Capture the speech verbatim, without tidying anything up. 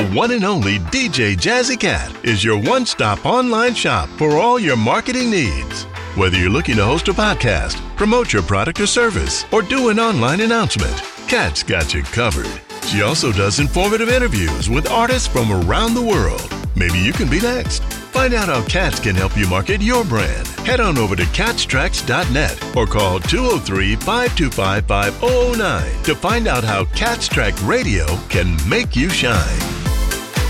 The one and only D J Jazzy Cat is your one-stop online shop for all your marketing needs. Whether you're looking to host a podcast, promote your product or service, or do an online announcement, Cat's got you covered. She also does informative interviews with artists from around the world. Maybe you can be next. Find out how Cats can help you market your brand. Head on over to cats tracks dot net or call two oh three, five two five, five oh oh nine to find out how Cats Track Radio can make you shine.